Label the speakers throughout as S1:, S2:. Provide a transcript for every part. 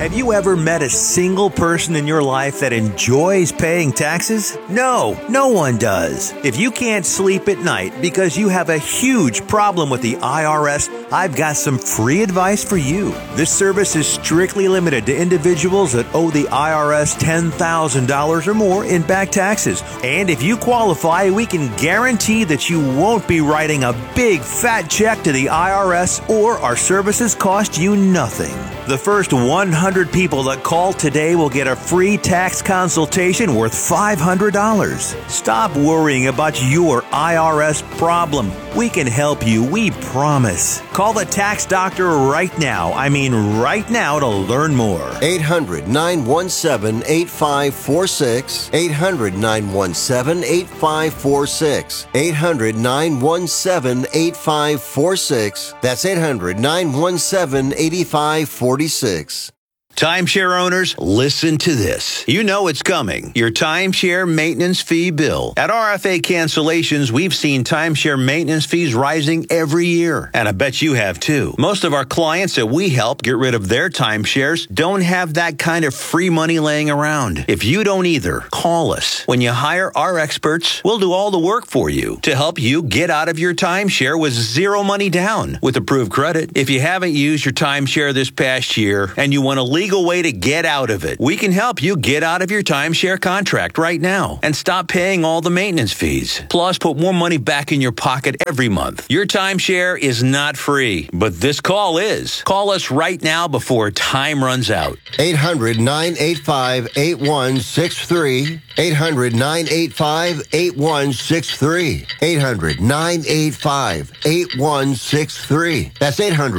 S1: Have you ever met a single person in your life that enjoys paying taxes? No, no one does. If you can't sleep at night because you have a huge problem with the IRS, I've got some free advice for you. This service is strictly limited to individuals that owe the IRS $10,000 or more in back taxes. And if you qualify, we can guarantee that you won't be writing a big fat check to the IRS, or our services cost you nothing. The first 100 people that call today will get a free tax consultation worth $500. Stop worrying about your IRS problem. We can help you, we promise. Call the tax doctor right now. I mean right now, to learn more.
S2: 800-917-8546. 800-917-8546. 800-917-8546. That's 800-917-8546.
S1: Timeshare owners, listen to this. You know it's coming. Your timeshare maintenance fee bill. At RFA Cancellations, we've seen timeshare maintenance fees rising every year. And I bet you have too. Most of our clients that we help get rid of their timeshares don't have that kind of free money laying around. If you don't either, call us. When you hire our experts, we'll do all the work for you to help you get out of your timeshare with zero money down with approved credit. If you haven't used your timeshare this past year and you want to legal way to get out of it, we can help you get out of your timeshare contract right now and stop paying all the maintenance fees. Plus, put more money back in your pocket every month. Your timeshare is not free, but this call is. Call us right now before time runs out.
S2: 800-985-8163. 800-985-8163. 800-985-8163. That's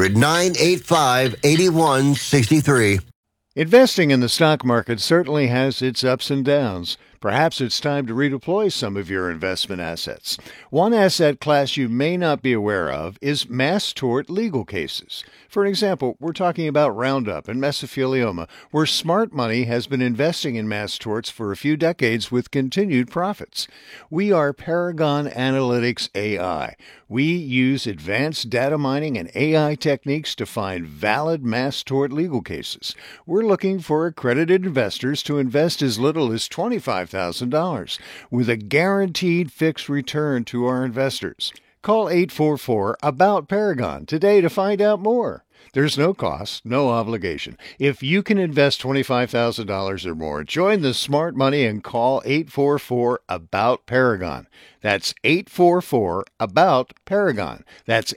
S2: 800-985-8163.
S3: Investing in the stock market certainly has its ups and downs. Perhaps it's time to redeploy some of your investment assets. One asset class you may not be aware of is mass tort legal cases. For example, we're talking about Roundup and mesothelioma, where smart money has been investing in mass torts for a few decades with continued profits. We are Paragon Analytics AI. We use advanced data mining and AI techniques to find valid mass tort legal cases. We're looking for accredited investors to invest as little as $25,000 with a guaranteed fixed return to our investors. Call 844-ABOUT-PARAGON today to find out more. There's no cost, no obligation. If you can invest $25,000 or more, join the smart money and call 844-ABOUT-PARAGON. That's 844-ABOUT-PARAGON. That's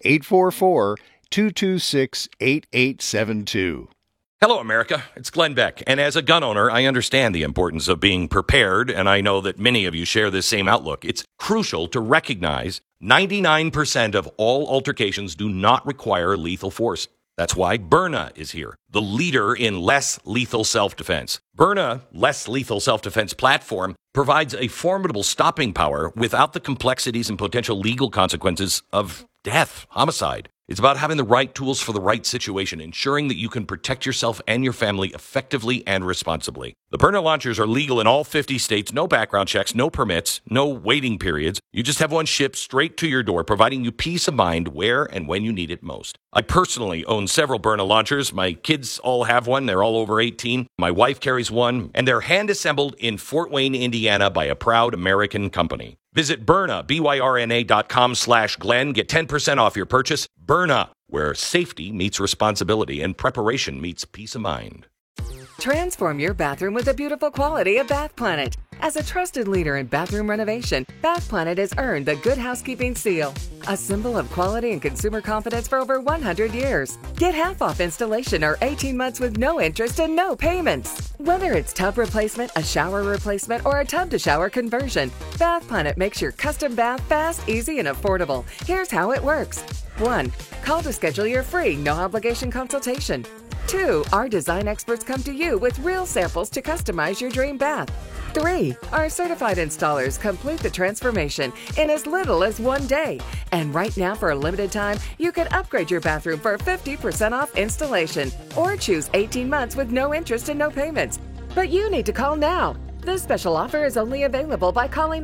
S3: 844-226-8872.
S4: Hello, America. It's Glenn Beck. And as a gun owner, I understand the importance of being prepared, and I know that many of you share this same outlook. It's crucial to recognize 99% of all altercations do not require lethal force. That's why Byrna is here, the leader in less lethal self-defense. Byrna Less Lethal Self-Defense platform provides a formidable stopping power without the complexities and potential legal consequences of death, homicide. It's about having the right tools for the right situation, ensuring that you can protect yourself and your family effectively and responsibly. The Byrna launchers are legal in all 50 states, no background checks, no permits, no waiting periods. You just have one shipped straight to your door, providing you peace of mind where and when you need it most. I personally own several Byrna launchers. My kids all have one. They're all over 18. My wife carries one, and they're hand-assembled in Fort Wayne, Indiana by a proud American company. Visit Byrna, BYRNA.com/Glenn. Get 10% off your purchase. Byrna, where safety meets responsibility and preparation meets peace of mind.
S5: Transform your bathroom with the beautiful quality of Bath Planet. As a trusted leader in bathroom renovation, Bath Planet has earned the Good Housekeeping seal, a symbol of quality and consumer confidence for over 100 years. Get half off installation or 18 months with no interest and no payments. Whether it's tub replacement, a shower replacement, or a tub-to-shower conversion, Bath Planet makes your custom bath fast, easy, and affordable. Here's how it works. 1. Call to schedule your free, no-obligation consultation. 2. Our design experts come to you with real samples to customize your dream bath. 3. Our certified installers complete the transformation in as little as 1 day. And right now, for a limited time, you can upgrade your bathroom for 50% off installation or choose 18 months with no interest and no payments. But you need to call now. This special offer is only available by calling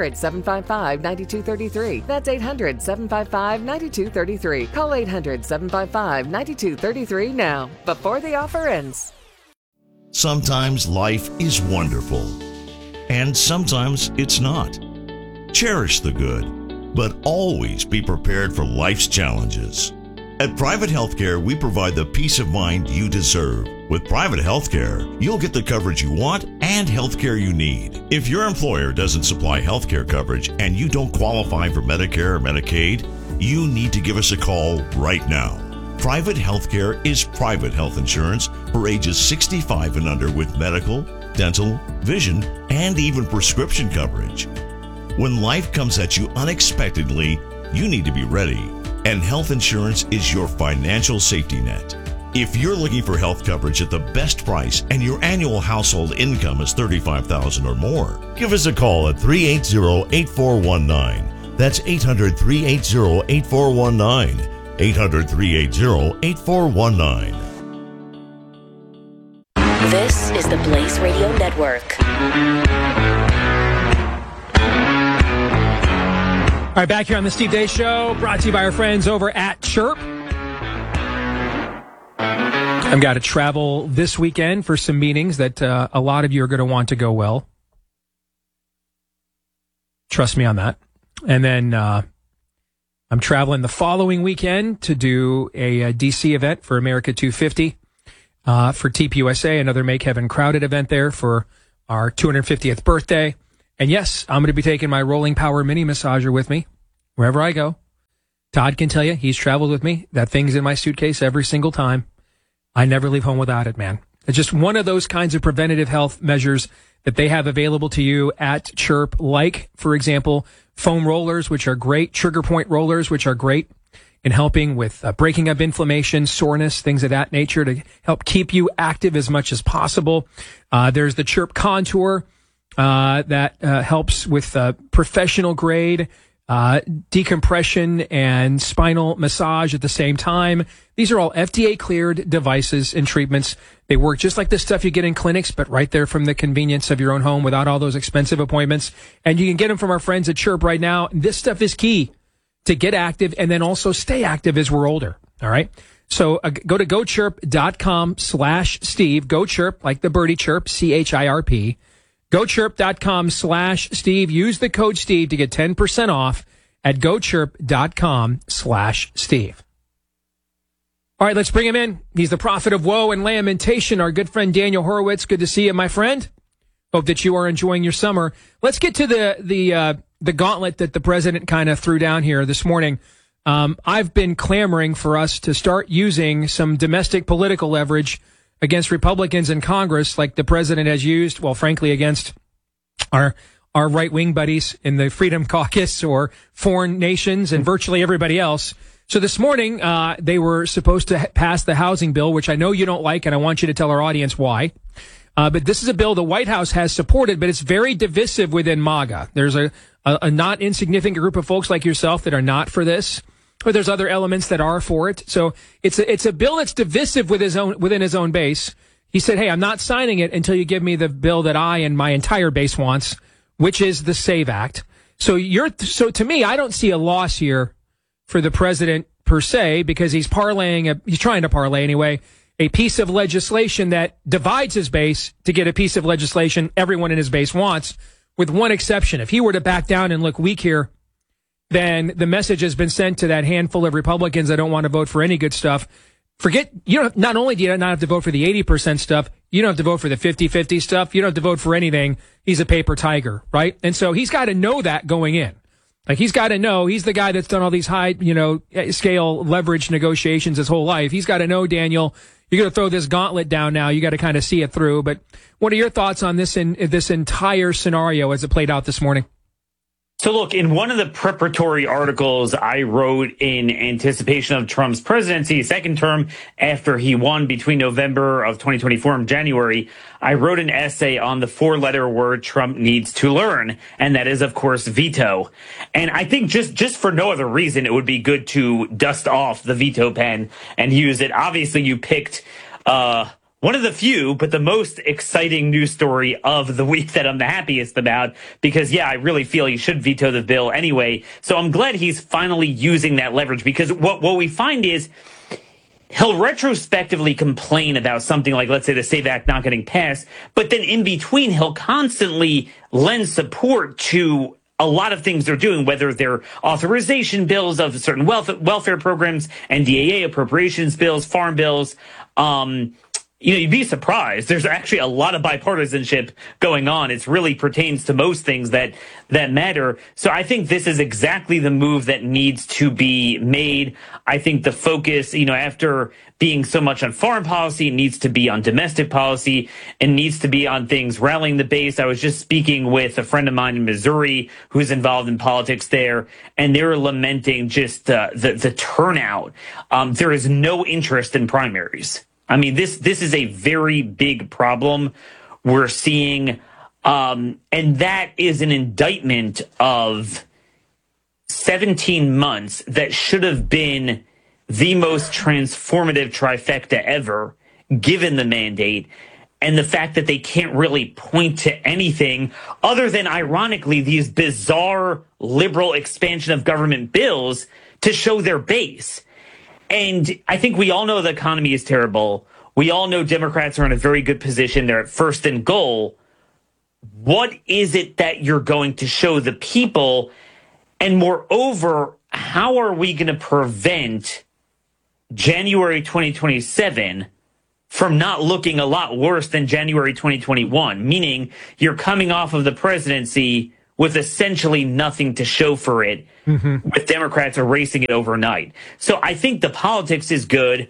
S5: 800-755-9233. That's 800-755-9233. Call 800-755-9233 now, before the offer ends.
S6: Sometimes life is wonderful, and sometimes it's not. Cherish the good, but always be prepared for life's challenges. At Private Healthcare, we provide the peace of mind you deserve. With private healthcare, you'll get the coverage you want and healthcare you need. If your employer doesn't supply healthcare coverage and you don't qualify for Medicare or Medicaid, you need to give us a call right now. Private healthcare is private health insurance for ages 65 and under with medical, dental, vision, and even prescription coverage. When life comes at you unexpectedly, you need to be ready, and health insurance is your financial safety net. If you're looking for health coverage at the best price and your annual household income is $35,000 or more, give us a call at 380-8419. That's 800-380-8419. 800-380-8419.
S7: This is the Blaze Radio Network.
S8: All right, back here on the Steve Deace Show, brought to you by our friends over at Chirp. I've got to travel this weekend for some meetings that a lot of you are going to want to go well. Trust me on that. And then I'm traveling the following weekend to do a DC event for America 250 for TPUSA, another Make Heaven Crowded event there for our 250th birthday. And yes, I'm going to be taking my Rolling Power mini massager with me wherever I go. Todd can tell you, he's traveled with me. That thing's in my suitcase every single time. I never leave home without it, man. It's just one of those kinds of preventative health measures that they have available to you at Chirp, like, for example, foam rollers, which are great, trigger point rollers, which are great in helping with breaking up inflammation, soreness, things of that nature to help keep you active as much as possible. There's the Chirp Contour that helps with professional grade decompression and spinal massage at the same time. These are all FDA cleared devices and treatments. They work just like the stuff you get in clinics, but right there from the convenience of your own home without all those expensive appointments. And you can get them from our friends at Chirp right now. This stuff is key to get active and then also stay active as we're older. All right. So go to gochirp.com/Steve. Go Chirp, like the birdie chirp, CHIRP. GoChirp.com/Steve. Use the code Steve to get 10% off at GoChirp.com/Steve. All right, let's bring him in. He's the prophet of woe and lamentation, our good friend Daniel Horowitz. Good to see you, my friend. Hope that you are enjoying your summer. Let's get to the gauntlet that the president kind of threw down here this morning. I've been clamoring for us to start using some domestic political leverage against Republicans in Congress, like the president has used, well, frankly, against our right-wing buddies in the Freedom Caucus or foreign nations and virtually everybody else. So this morning, they were supposed to pass the housing bill, which I know you don't like, and I want you to tell our audience why. But this is a bill the White House has supported, but it's very divisive within MAGA. There's a not insignificant group of folks like yourself that are not for this. But there's other elements that are for it. So it's a bill that's divisive within his own base. He said, hey, I'm not signing it until you give me the bill that I and my entire base wants, which is the SAVE Act. So to me, I don't see a loss here for the president per se, because he's trying to parlay anyway, a piece of legislation that divides his base to get a piece of legislation everyone in his base wants, with one exception. If he were to back down and look weak here, then the message has been sent to that handful of Republicans that don't want to vote for any good stuff. Not only do you not have to vote for the 80% stuff, you don't have to vote for the 50-50 stuff. You don't have to vote for anything. He's a paper tiger, right? And so he's got to know that going in. Like, he's got to know, he's the guy that's done all these high, scale leverage negotiations his whole life. He's got to know, Daniel, you're going to throw this gauntlet down now. You got to kind of see it through. But what are your thoughts on this this entire scenario as it played out this morning?
S9: So look, in one of the preparatory articles I wrote in anticipation of Trump's presidency, second term after he won between November of 2024 and January, I wrote an essay on the four-letter word Trump needs to learn, and that is, of course, veto. And I think just for no other reason, it would be good to dust off the veto pen and use it. Obviously, you picked one of the few, but the most exciting news story of the week that I'm the happiest about, because, I really feel he should veto the bill anyway. So I'm glad he's finally using that leverage, because what we find is he'll retrospectively complain about something like, let's say, the SAVE Act not getting passed, but then in between, he'll constantly lend support to a lot of things they're doing, whether they're authorization bills of certain welfare programs, NDAA appropriations bills, farm bills. You'd be surprised. There's actually a lot of bipartisanship going on. It really pertains to most things that matter. So I think this is exactly the move that needs to be made. I think the focus, after being so much on foreign policy, needs to be on domestic policy and needs to be on things rallying the base. I was just speaking with a friend of mine in Missouri who's involved in politics there, and they were lamenting just the turnout. There is no interest in primaries. I mean, this is a very big problem we're seeing, and that is an indictment of 17 months that should have been the most transformative trifecta ever, given the mandate, and the fact that they can't really point to anything other than, ironically, these bizarre liberal expansion of government bills to show their base. And I think we all know the economy is terrible. We all know Democrats are in a very good position. They're at first and goal. What is it that you're going to show the people? And moreover, how are we going to prevent January 2027 from not looking a lot worse than January 2021? Meaning you're coming off of the presidency with essentially nothing to show for it, with Democrats erasing it overnight. So I think the politics is good.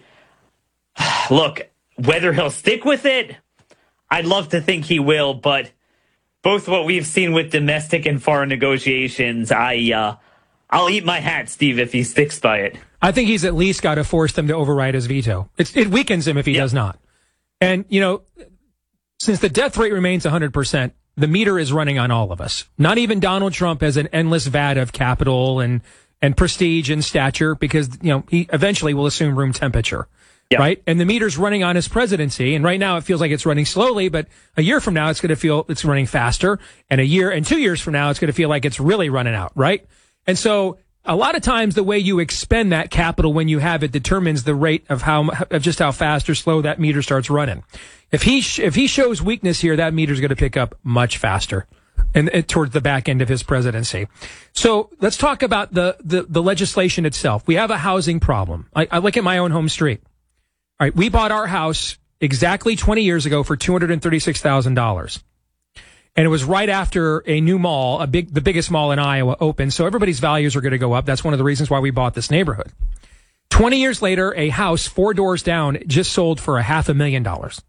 S9: Look, whether he'll stick with it, I'd love to think he will, but both what we've seen with domestic and foreign negotiations, I'll eat my hat, Steve, if he sticks by it.
S8: I think he's at least got to force them to override his veto. It weakens him if he does not. And, since the death rate remains 100%, the meter is running on all of us. Not even Donald Trump has an endless vat of capital and prestige and stature because, he eventually will assume room temperature. Yep. Right. And the meter's running on his presidency. And right now it feels like it's running slowly, but a year from now it's going to feel it's running faster. And 2 years from now it's going to feel like it's really running out. Right. And so a lot of times the way you expend that capital when you have it determines the rate of just how fast or slow that meter starts running. If he shows weakness here, that meter's going to pick up much faster and towards the back end of his presidency. So let's talk about the legislation itself. We have a housing problem. I look at my own home street. All right, we bought our house exactly 20 years ago for $236,000. And it was right after a new mall, the biggest mall in Iowa opened. So everybody's values are going to go up. That's one of the reasons why we bought this neighborhood. 20 years later, a house 4 doors down just sold for $500,000.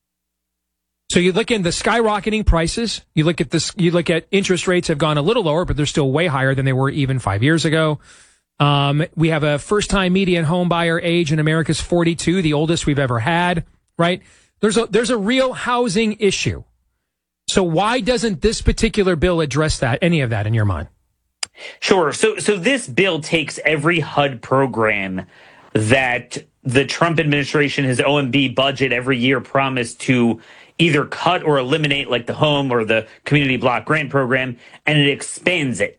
S8: So you look in the skyrocketing prices. You look at interest rates have gone a little lower, but they're still way higher than they were even 5 years ago. We have a first-time median home buyer age in America is 42, the oldest we've ever had, right? There's a real housing issue. So why doesn't this particular bill address any of that in your mind?
S9: Sure. So this bill takes every HUD program that the Trump administration, his OMB budget every year promised to either cut or eliminate, like the home or the community block grant program, and it expands it.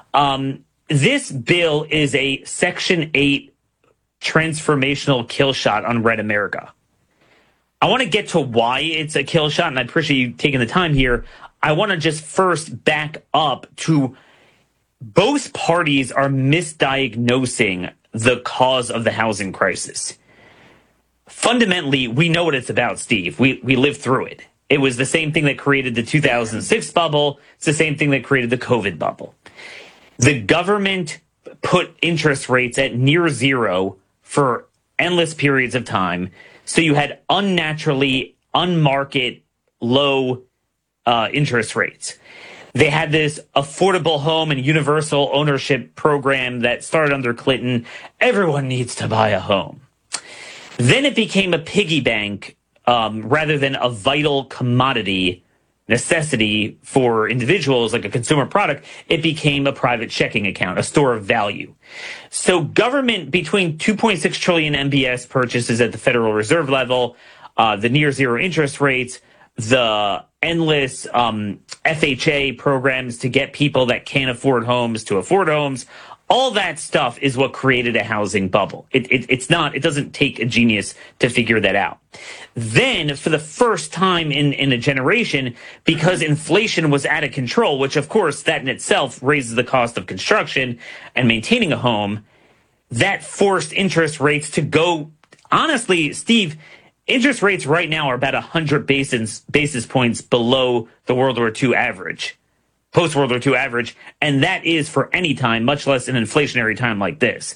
S9: This bill is a Section 8 transformational kill shot on Red America. I want to get to why it's a kill shot, and I appreciate you taking the time here. I want to just first back up to both parties are misdiagnosing the cause of the housing crisis. Fundamentally, we know what it's about, Steve. We lived through it. It was the same thing that created the 2006 bubble. It's the same thing that created the COVID bubble. The government put interest rates at near zero for endless periods of time. So you had unnaturally, unmarket, low interest rates. They had this affordable home and universal ownership program that started under Clinton. Everyone needs to buy a home. Then it became a piggy bank rather than a vital commodity necessity for individuals, like a consumer product. It became a private checking account, a store of value. So government, between 2.6 trillion MBS purchases at the Federal Reserve level, the near zero interest rates, the endless FHA programs to get people that can't afford homes to afford homes, All that stuff is what created a housing bubble. It doesn't take a genius to figure that out. Then, for the first time in a generation, because inflation was out of control, which of course that in itself raises the cost of construction and maintaining a home, that forced interest rates to go. Honestly, Steve, interest rates right now are about 100 basis points below the World War II average. Post-World War II average, and that is for any time, much less an inflationary time like this.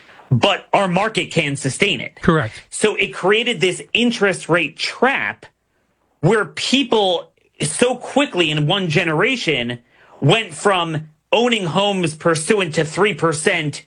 S9: But our market can sustain it.
S8: Correct.
S9: So it created this interest rate trap where people so quickly in one generation went from owning homes pursuant to 3%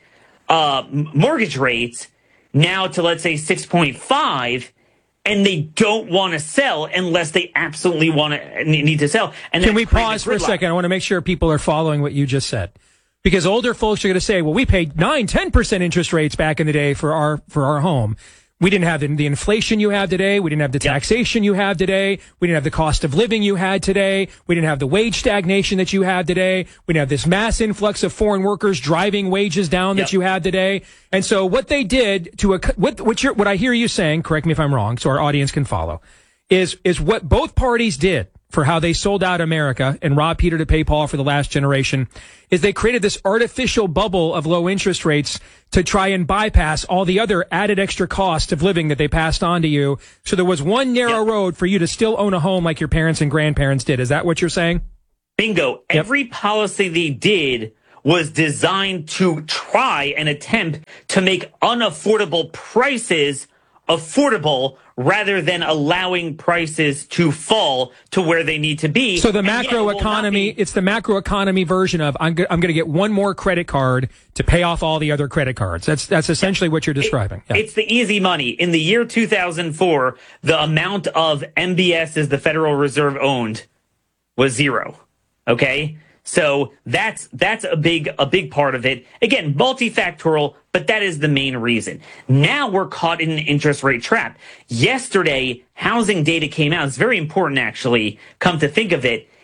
S9: mortgage rates now to, let's say, 6.5%. And they don't want to sell unless they absolutely need to sell. And
S8: can we pause for a second? I want to make sure people are following what you just said. Because older folks are going to say, well, we paid 9-10% interest rates back in the day for our home. We didn't have the inflation you have today. We didn't have the taxation you have today. We didn't have the cost of living you had today. We didn't have the wage stagnation that you have today. We didn't have this mass influx of foreign workers driving wages down that you have today. And so what they did what I hear you saying, correct me if I'm wrong, so our audience can follow, is what both parties did for how they sold out America and robbed Peter to pay Paul for the last generation, is they created this artificial bubble of low interest rates to try and bypass all the other added extra cost of living that they passed on to you. So there was one narrow road for you to still own a home like your parents and grandparents did. Is that what you're saying?
S9: Bingo. Every policy they did was designed to try and attempt to make unaffordable prices affordable rather than allowing prices to fall to where they need to be.
S8: So the macroeconomy, it's the macroeconomy version of I'm going to get one more credit card to pay off all the other credit cards. That's essentially what you're describing.
S9: It's the easy money. In the year 2004, the amount of MBSs the Federal Reserve owned was zero. Okay? So that's a big part of it. Again, multifactorial, but that is the main reason. Now we're caught in an interest rate trap. Yesterday, housing data came out. It's very important, actually, come to think of it.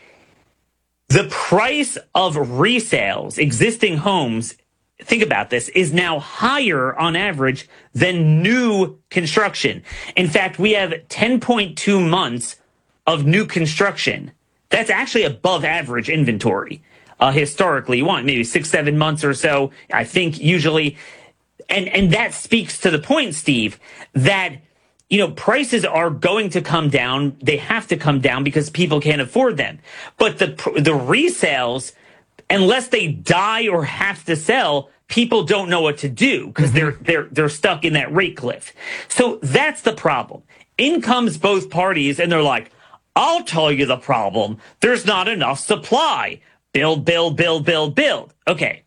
S9: The price of resales, existing homes, think about this, is now higher on average than new construction. In fact, we have 10.2 months of new construction. That's actually above average inventory. Historically, you want maybe 6-7 months or so, I think, usually. And that speaks to the point, Steve, that, prices are going to come down. They have to come down because people can't afford them. But the resales, unless they die or have to sell, people don't know what to do because they're stuck in that rate cliff. So that's the problem. In comes both parties, and they're like, I'll tell you the problem. There's not enough supply. Build, build, build, build, build. Okay.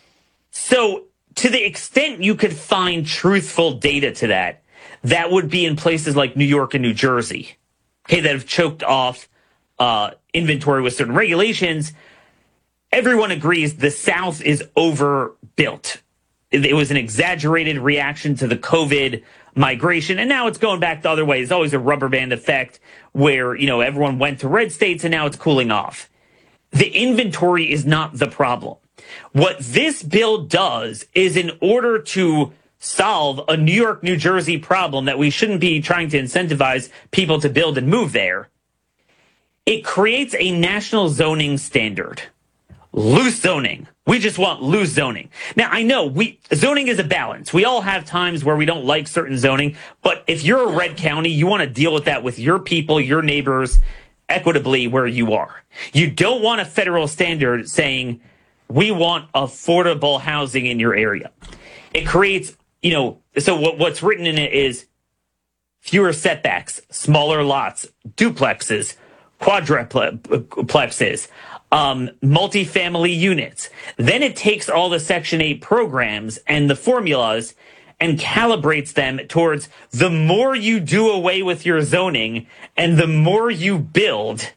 S9: So to the extent you could find truthful data to that would be in places like New York and New Jersey, okay, that have choked off inventory with certain regulations. Everyone agrees the South is overbuilt. It was an exaggerated reaction to the COVID migration, and now it's going back the other way. It's always a rubber band effect where, everyone went to red states and now it's cooling off. The inventory is not the problem. What this bill does is, in order to solve a New York, New Jersey problem that we shouldn't be trying to incentivize people to build and move there, it creates a national zoning standard. Loose zoning. We just want loose zoning. Now, I know zoning is a balance. We all have times where we don't like certain zoning, but if you're a red county, you want to deal with that with your people, your neighbors, equitably where you are. You don't want a federal standard saying, we want affordable housing in your area. It creates, so what's written in it is fewer setbacks, smaller lots, duplexes, quadruplexes, multifamily units. Then it takes all the Section 8 programs and the formulas and calibrates them towards the more you do away with your zoning and the more you build,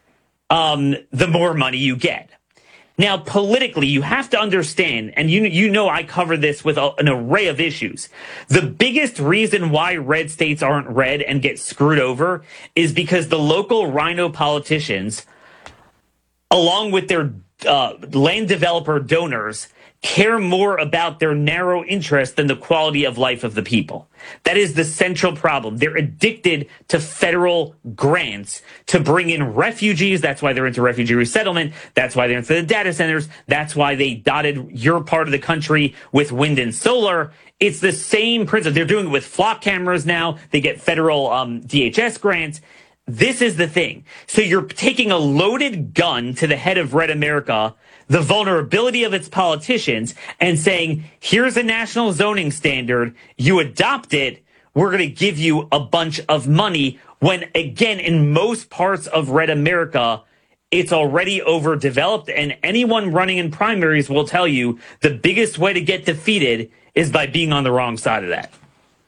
S9: the more money you get. Now, politically, you have to understand, and I cover this with an array of issues. The biggest reason why red states aren't red and get screwed over is because the local rhino politicians, along with their land developer donors, care more about their narrow interest than the quality of life of the people. That is the central problem. They're addicted to federal grants to bring in refugees. That's why they're into refugee resettlement. That's why they're into the data centers. That's why they dotted your part of the country with wind and solar. It's the same principle. They're doing it with flock cameras now. They get federal DHS grants. This is the thing. So you're taking a loaded gun to the head of Red America, the vulnerability of its politicians, and saying, here's a national zoning standard. You adopt it. We're going to give you a bunch of money when, again, in most parts of Red America, it's already overdeveloped. And anyone running in primaries will tell you the biggest way to get defeated is by being on the wrong side of that.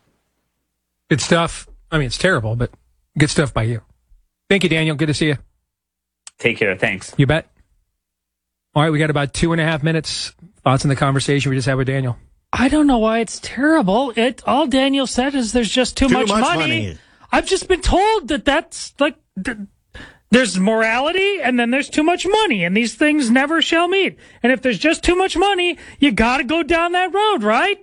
S8: Good stuff. I mean, it's terrible, but good stuff by you. Thank you, Daniel. Good to see you.
S9: Take care. Thanks.
S8: You bet. All right, we got about 2.5 minutes. Thoughts on the conversation we just had with Daniel?
S10: I don't know why it's terrible. All Daniel said is there's just too much money. I've just been told that's like there's morality and then there's too much money, and these things never shall meet. And if there's just too much money, you got to go down that road, right?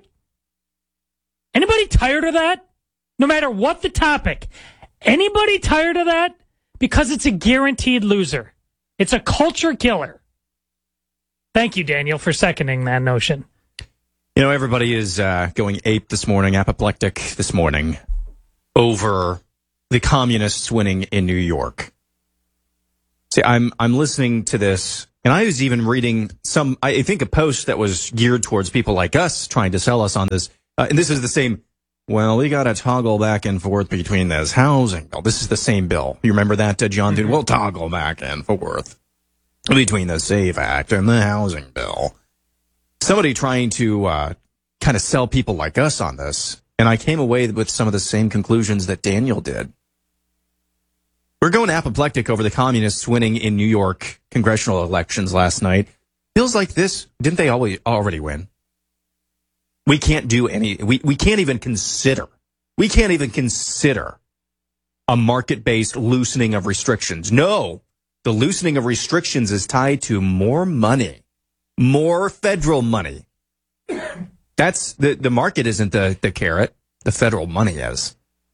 S10: Anybody tired of that? No matter what the topic. Anybody tired of that? Because it's a guaranteed loser. It's a culture killer. Thank you, Daniel, for seconding that notion.
S11: You know, everybody is going ape this morning, apoplectic this morning, over the communists winning in New York. See, I'm listening to this, and I was even reading I think a post that was geared towards people like us trying to sell us on this. And this is the same. Well, we got to toggle back and forth between this housing bill. This is the same bill. You remember that, John? Mm-hmm. We'll toggle back and forth between the SAFE Act and the housing bill. Somebody trying to kind of sell people like us on this, and I came away with some of the same conclusions that Daniel did. We're going apoplectic over the communists winning in New York congressional elections last night. Feels like this. Didn't they already win? We can't do we can't even consider a market-based loosening of restrictions. No, the loosening of restrictions is tied to more money, more federal money. That's the market isn't the carrot, the federal money is.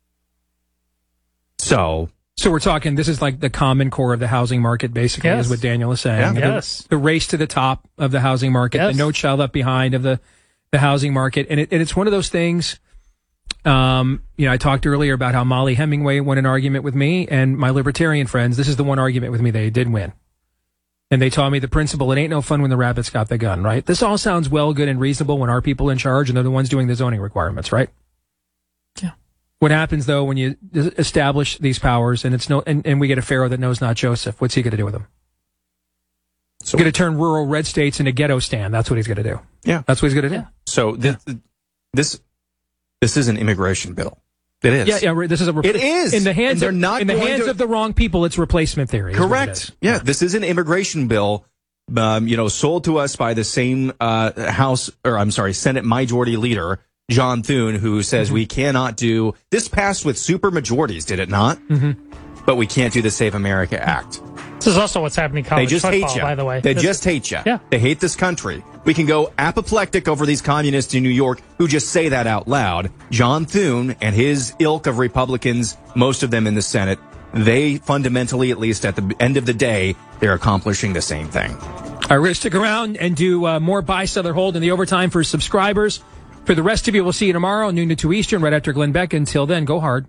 S11: So
S8: we're talking, this is like the common core of the housing market, basically, is what Daniel is saying.
S11: Yeah.
S8: Yes. The race to the top of the housing market, the no child left behind of the housing market. And it's one of those things, I talked earlier about how Molly Hemingway won an argument with me and my libertarian friends. This is the one argument with me they did win. And they taught me the principle, it ain't no fun when the rabbit's got the gun, right? This all sounds well, good, and reasonable when our people in charge and they're the ones doing the zoning requirements, right?
S10: Yeah.
S8: What happens, though, when you establish these powers and and we get a Pharaoh that knows not Joseph? What's he going to do with them? He's going to turn rural red states into ghetto stand. That's what he's going to do.
S11: Yeah.
S8: That's what he's going to do.
S11: So this is an immigration bill. It is.
S8: Yeah. This is
S11: it is.
S8: In the hands of the wrong people, it's replacement theory.
S11: Correct. Yeah. This is an immigration bill, sold to us by the same Senate Majority Leader, John Thune, who says we cannot do this. Passed with super majorities, did it not? Mm-hmm. But we can't do the Save America Act.
S10: This is also what's happening in college football, by the way.
S11: They just hate you.
S10: Yeah.
S11: They hate this country. We can go apoplectic over these communists in New York who just say that out loud. John Thune and his ilk of Republicans, most of them in the Senate, they fundamentally, at least at the end of the day, they're accomplishing the same thing.
S8: All right, we're going to stick around and do more buy, sell, or hold in the overtime for subscribers. For the rest of you, we'll see you tomorrow, noon to 2 Eastern, right after Glenn Beck. Until then, go hard.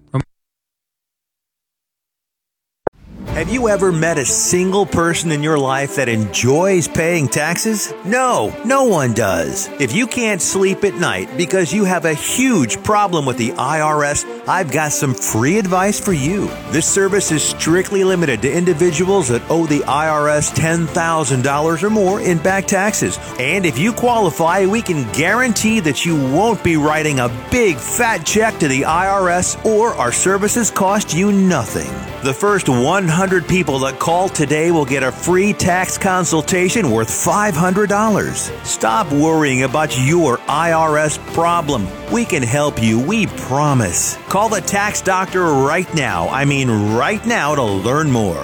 S1: Have you ever met a single person in your life that enjoys paying taxes? No, no one does. If you can't sleep at night because you have a huge problem with the IRS, I've got some free advice for you. This service is strictly limited to individuals that owe the IRS $10,000 or more in back taxes. And if you qualify, we can guarantee that you won't be writing a big fat check to the IRS, or our services cost you nothing. The first 100 people that call today will get a free tax consultation worth $500. Stop worrying about your IRS problem. We can help you, we promise. Call the Tax Doctor right now. I mean right now to learn more.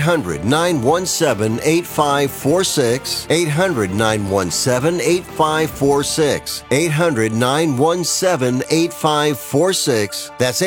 S2: 800-917-8546. 800-917-8546. 800-917-8546. That's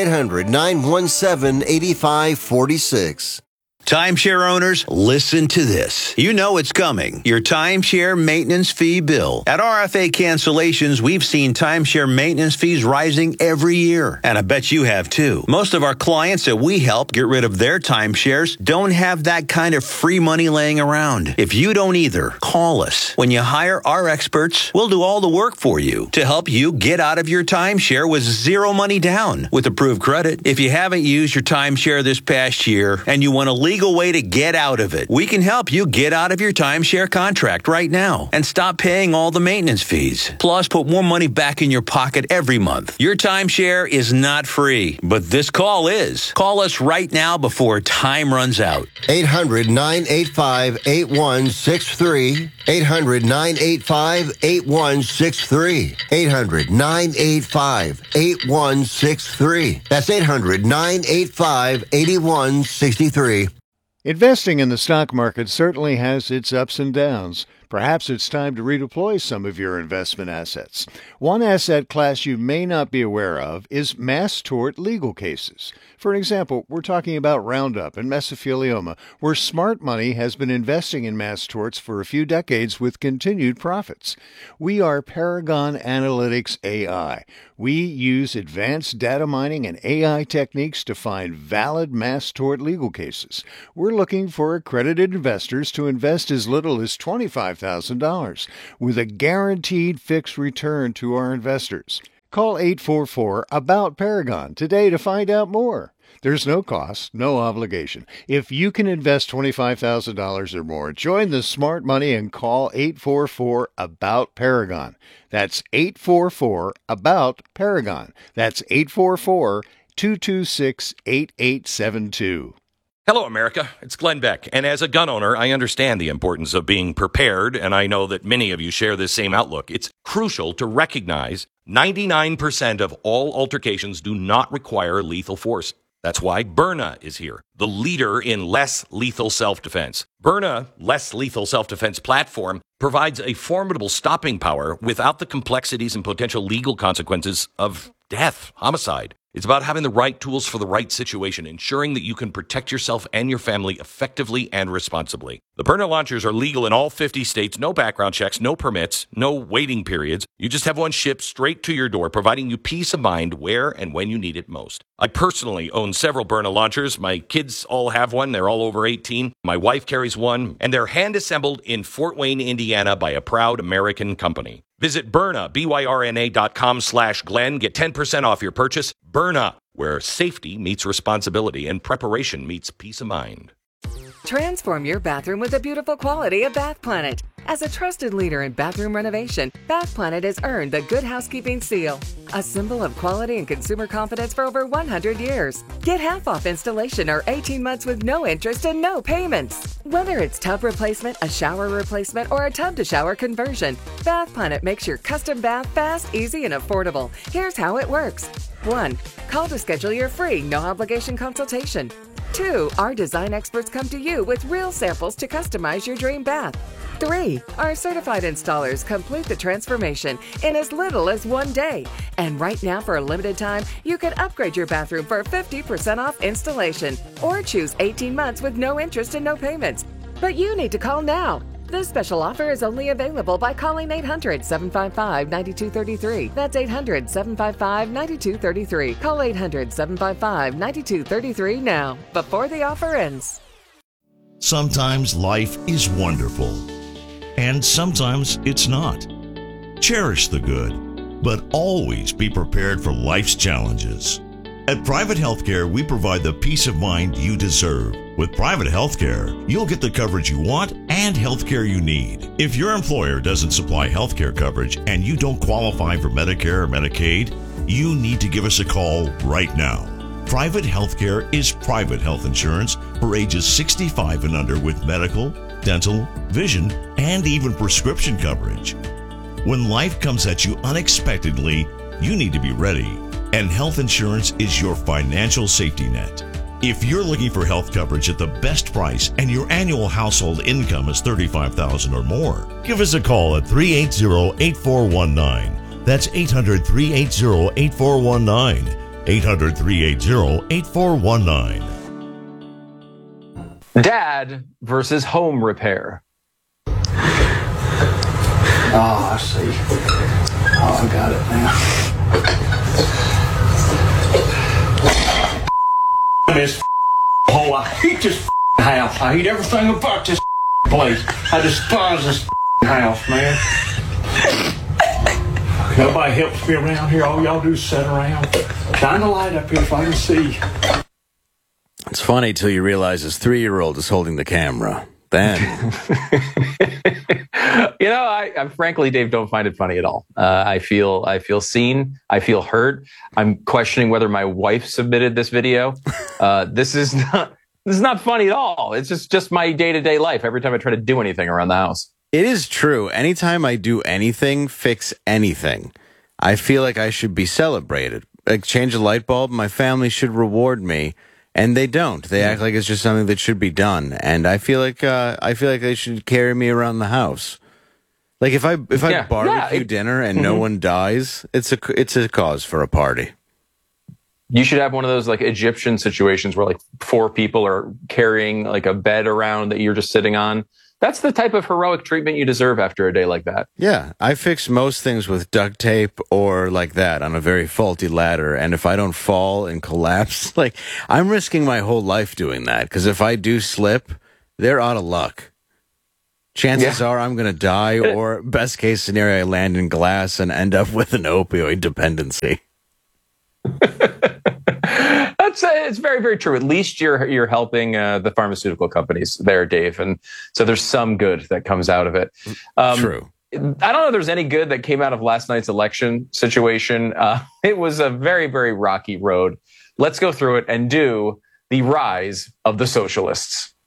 S2: 800-917-8546.
S1: Timeshare owners, listen to this. You know it's coming. Your timeshare maintenance fee bill. At RFA Cancellations, we've seen timeshare maintenance fees rising every year. And I bet you have too. Most of our clients that we help get rid of their timeshares don't have that kind of free money laying around. If you don't either, call us. When you hire our experts, we'll do all the work for you to help you get out of your timeshare with zero money down with approved credit. If you haven't used your timeshare this past year and you want a legal way to get out of it, we can help you get out of your timeshare contract right now and stop paying all the maintenance fees. Plus, put more money back in your pocket every month. Your timeshare is not free, but this call is. Call us right now before time runs out.
S2: 800-985-8163. 800-985-8163. 800-985-8163. That's 800-985-8163.
S3: Investing in the stock market certainly has its ups and downs. Perhaps it's time to redeploy some of your investment assets. One asset class you may not be aware of is mass tort legal cases. For example, we're talking about Roundup and mesothelioma, where smart money has been investing in mass torts for a few decades with continued profits. We are Paragon Analytics AI. We use advanced data mining and AI techniques to find valid mass tort legal cases. We're looking for accredited investors to invest as little as $25,000 with a guaranteed fixed return to our investors. Call 844-ABOUT-PARAGON today to find out more. There's no cost, no obligation. If you can invest $25,000 or more, join the smart money and call 844-ABOUT-PARAGON. That's 844-ABOUT-PARAGON. That's 844-226-8872.
S4: Hello, America. It's Glenn Beck. And as a gun owner, I understand the importance of being prepared, and I know that many of you share this same outlook. It's crucial to recognize 99% of all altercations do not require lethal force. That's why Byrna is here, the leader in less lethal self-defense. Byrna, less lethal self-defense platform, provides a formidable stopping power without the complexities and potential legal consequences of death, homicide. It's about having the right tools for the right situation, ensuring that you can protect yourself and your family effectively and responsibly. The Byrna launchers are legal in all 50 states, no background checks, no permits, no waiting periods. You just have one shipped straight to your door, providing you peace of mind where and when you need it most. I personally own several Byrna launchers. My kids all have one. They're all over 18. My wife carries one, and they're hand-assembled in Fort Wayne, Indiana by a proud American company. Visit Byrna, BYRNA.com/Glenn. Get 10% off your purchase. Byrna, where safety meets responsibility and preparation meets peace of mind.
S5: Transform your bathroom with the beautiful quality of Bath Planet. As a trusted leader in bathroom renovation, Bath Planet has earned the Good Housekeeping Seal, a symbol of quality and consumer confidence for over 100 years. Get half off installation or 18 months with no interest and no payments. Whether it's tub replacement, a shower replacement, or a tub-to-shower conversion, Bath Planet makes your custom bath fast, easy, and affordable. Here's how it works. 1. Call to schedule your free, no-obligation consultation. 2. Our design experts come to you with real samples to customize your dream bath. 3. Our certified installers complete the transformation in as little as 1 day. And right now, for a limited time, you can upgrade your bathroom for 50% off installation or choose 18 months with no interest and no payments. But you need to call now. This special offer is only available by calling 800-755-9233. That's 800-755-9233. Call 800-755-9233 now, before the offer ends.
S6: Sometimes life is wonderful, and sometimes it's not. Cherish the good, but always be prepared for life's challenges. At Private Healthcare, we provide the peace of mind you deserve. With Private Healthcare, you'll get the coverage you want and healthcare you need. If your employer doesn't supply healthcare coverage and you don't qualify for Medicare or Medicaid, you need to give us a call right now. Private Healthcare is private health insurance for ages 65 and under with medical, dental, vision, and even prescription coverage. When life comes at you unexpectedly, you need to be ready. And health insurance is your financial safety net. If you're looking for health coverage at the best price and your annual household income is $35,000 or more, give us a call at 380-8419. That's 800-380-8419. 800-380-8419.
S12: Dad versus home repair.
S13: Oh, I see. Oh, I got it now. This hole. I hate this house. I hate everything about this place. I despise this house, man. Nobody helps me around here. All y'all do is sit around. Shine the light up here if I can see.
S14: It's funny till you realize his 3-year-old is holding the camera. Then,
S12: I frankly, Dave, don't find it funny at all. I feel seen. I feel hurt. I'm questioning whether my wife submitted this video. This is not funny at all. It's just my day-to-day life. Every time I try to do anything around the house.
S14: It is true. Anytime I do anything, fix anything, I feel like I should be celebrated. Like change a light bulb, my family should reward me. And they don't. They act like it's just something that should be done. And I feel like they should carry me around the house. Like if I barbecue dinner and no one dies, it's a cause for a party.
S12: You should have one of those like Egyptian situations where like 4 people are carrying like a bed around that you're just sitting on. That's the type of heroic treatment you deserve after a day like that.
S14: Yeah, I fix most things with duct tape or like that on a very faulty ladder. And if I don't fall and collapse, like I'm risking my whole life doing that. Because if I do slip, they're out of luck. Chances are I'm going to die, or best case scenario, I land in glass and end up with an opioid dependency.
S12: It's very, very true. At least you're helping the pharmaceutical companies there, Dave, and so there's some good that comes out of it.
S14: True.
S12: I don't know if there's any good that came out of last night's election situation. It was a very, very rocky road. Let's go through it and do the rise of the socialists.